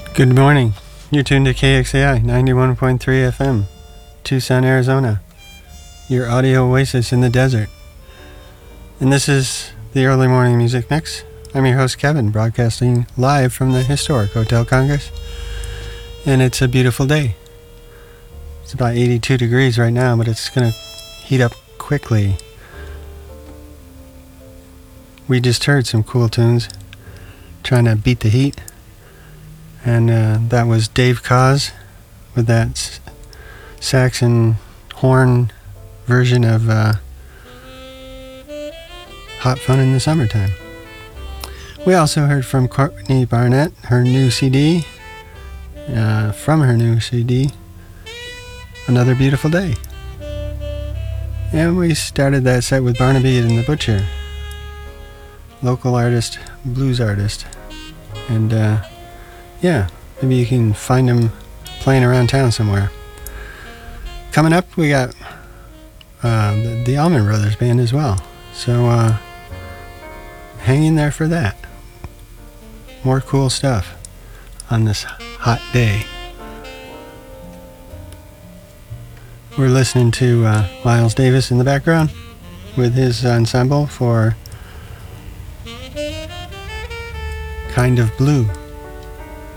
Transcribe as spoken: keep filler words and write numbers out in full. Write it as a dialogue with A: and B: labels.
A: Good morning. You're tuned to K X A I ninety-one point three F M, Tucson, Arizona, your audio oasis in the desert. And this is the Early Morning Music Mix. I'm your host, Kevin, broadcasting live from the historic Hotel Congress. And it's a beautiful day. It's about eighty-two degrees right now, but it's going to heat up quickly. We just heard some cool tunes trying to beat the heat. And uh, that was Dave Koz with that s- sax and horn version of uh, Hot Fun in the Summertime. We also heard from Courtney Barnett, her new C D, uh, from her new C D, Another Beautiful Day. And we started that set with Barnaby and the Butcher, local artist, blues artist. And uh, yeah, maybe you can find him playing around town somewhere. Coming up, we got uh, the, the Allman Brothers Band as well. So uh, hang in there for that. More cool stuff on this hot day. We're listening to uh, Miles Davis in the background with his ensemble for Kind of Blue.